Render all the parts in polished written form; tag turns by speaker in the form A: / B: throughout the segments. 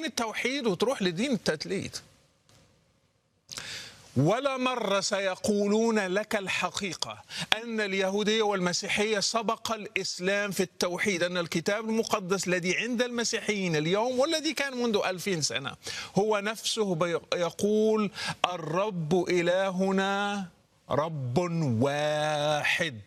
A: دين التوحيد وتروح لدين التثليث. ولا مرة سيقولون لك الحقيقة أن اليهودية والمسيحية سبق الإسلام في التوحيد، أن الكتاب المقدس الذي عند المسيحيين اليوم والذي كان منذ 2000 سنة هو نفسه يقول الرب إلهنا رب واحد.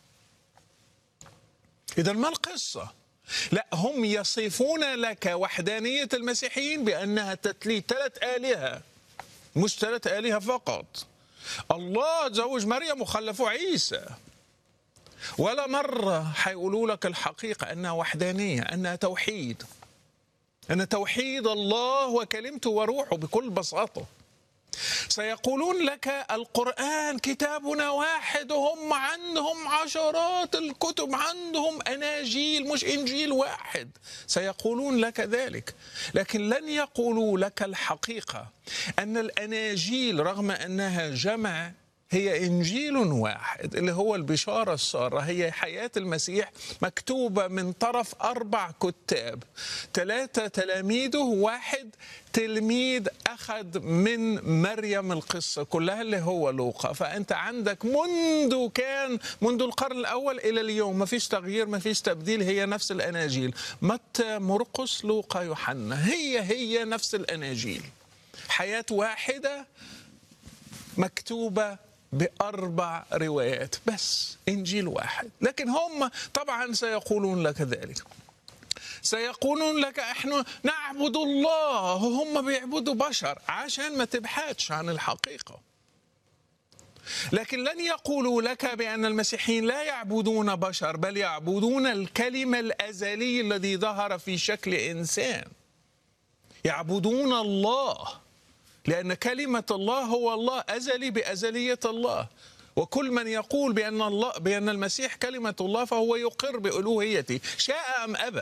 A: إذا ما القصة؟ لا، هم يصفون لك وحدانية المسيحيين بأنها تثليث 3 آلهة، مش 3 آلهة فقط. الله تزوج مريم وخلفوا عيسى. ولا مرة حيقولوا لك الحقيقة أنها وحدانية، أنها توحيد، أن توحيد الله وكلمته وروحه بكل بساطة. سيقولون لك القرآن كتابنا واحد، وهم عندهم عشرات الكتب، عندهم أناجيل مش إنجيل واحد. سيقولون لك ذلك، لكن لن يقولوا لك الحقيقة أن الأناجيل رغم أنها جمع هي إنجيل واحد اللي هو البشارة السارة، هي حياة المسيح مكتوبة من طرف 4 كتاب، 3 تلاميذه، 1 تلميذ أخذ من مريم القصة كلها اللي هو لوقا. فأنت عندك منذ القرن الأول إلى اليوم ما فيش تغيير، ما فيش تبديل، هي نفس الأناجيل، متى مرقس لوقا يوحنا، هي نفس الأناجيل، حياة واحدة مكتوبة ب4 روايات بس، إنجيل واحد. لكن هم طبعا سيقولون لك ذلك، سيقولون لك احنا نعبد الله وهم بيعبدوا بشر، عشان ما تبحثش عن الحقيقة. لكن لن يقولوا لك بأن المسيحيين لا يعبدون بشر، بل يعبدون الكلمة الأزلي الذي ظهر في شكل إنسان، يعبدون الله، لأن كلمة الله هو الله أزلي بأزلية الله. وكل من يقول بأن المسيح كلمة الله فهو يقر بألوهيته شاء أم أبى.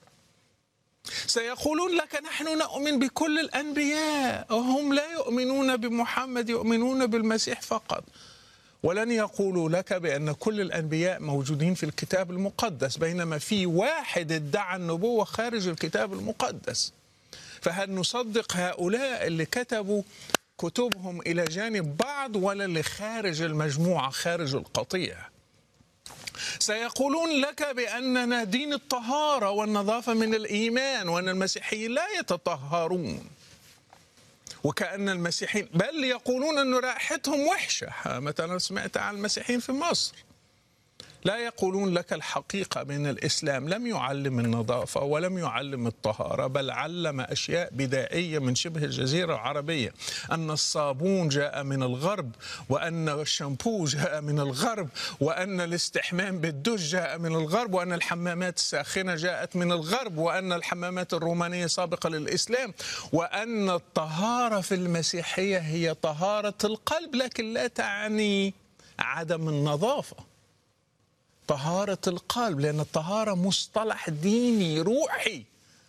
A: سيقولون لك نحن نؤمن بكل الأنبياء، وهم لا يؤمنون بمحمد، يؤمنون بالمسيح فقط. ولن يقولوا لك بأن كل الأنبياء موجودين في الكتاب المقدس، بينما في واحد ادعى النبوة خارج الكتاب المقدس. فهل نصدق هؤلاء اللي كتبوا كتبهم إلى جانب بعض، ولا اللي خارج المجموعة، خارج القطيع؟ سيقولون لك بأننا دين الطهارة والنظافة من الإيمان، وأن المسيحيين لا يتطهرون، وكأن المسيحيين بل يقولون أن رائحتهم وحشة. مثلا سمعت عن المسيحيين في مصر لا يقولون لك الحقيقة بأن الإسلام لم يعلم النظافة ولم يعلم الطهارة، بل علم أشياء بدائية من شبه الجزيرة العربية، أن الصابون جاء من الغرب، وأن الشامبو جاء من الغرب، وأن الاستحمام بالدش جاء من الغرب، وأن الحمامات الساخنة جاءت من الغرب، وأن الحمامات الرومانية سابقة للإسلام، وأن الطهارة في المسيحية هي طهارة القلب، لكن لا تعني عدم النظافة، طهارة القلب، لأن الطهارة مصطلح ديني روحي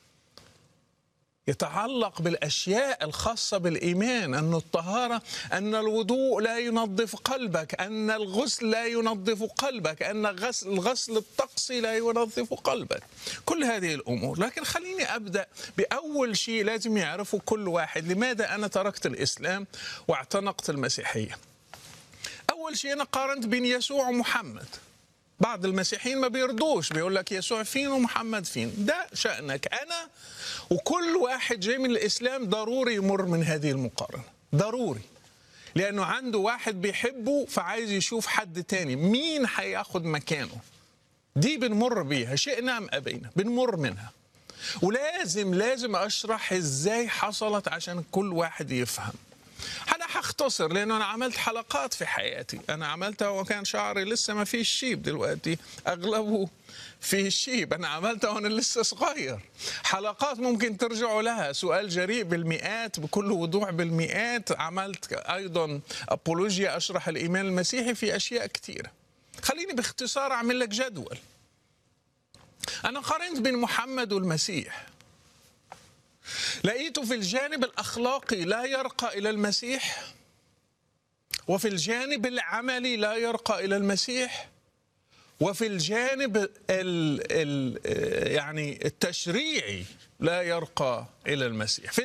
A: يتعلق بالأشياء الخاصة بالإيمان. أن الطهارة، أن الوضوء لا ينظف قلبك، أن الغسل لا ينظف قلبك، أن الغسل الطقسي لا ينظف قلبك، كل هذه الأمور. لكن خليني أبدأ بأول شيء لازم يعرفه كل واحد، لماذا أنا تركت الإسلام واعتنقت المسيحية. أول شيء أنا قارنت بين يسوع ومحمد. بعض المسيحيين ما بيرضوش، بيقول لك يسوع فين ومحمد فين. ده شأنك. أنا وكل واحد جاي من الإسلام ضروري يمر من هذه المقارنة، ضروري، لأنه عنده واحد بيحبه فعايز يشوف حد تاني مين هياخد مكانه. دي بنمر بيها، شئنا أم أبينا بنمر منها، ولازم أشرح إزاي حصلت عشان كل واحد يفهم. أنا هختصر لأنه أنا عملت حلقات في حياتي، أنا عملتها وكان شعري لسه ما فيش شيب، دلوقتي أغلبه فيه شيب. أنا عملتها وأنا لسه صغير، حلقات ممكن ترجعوا لها، سؤال جريء بالمئات، بكل وضوح بالمئات. عملت أيضا أبولوجيا أشرح الإيمان المسيحي في أشياء كثيرة. خليني باختصار أعمل لك جدول. أنا قارنت بين محمد والمسيح، لقيته في الجانب الأخلاقي لا يرقى إلى المسيح، وفي الجانب العملي لا يرقى إلى المسيح، وفي الجانب يعني التشريعي لا يرقى إلى المسيح.